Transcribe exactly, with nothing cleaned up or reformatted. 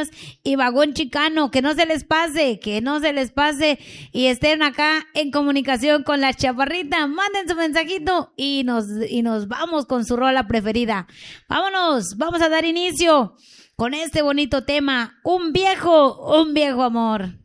años y Vagón Chicano. Que no se les pase, que no se les pase y estén acá en comunicación con la Chaparrita. Manden su mensajito y nos, y nos vamos con su rola preferida. Vámonos, vamos a dar inicio con este bonito tema. Un viejo, un viejo amor.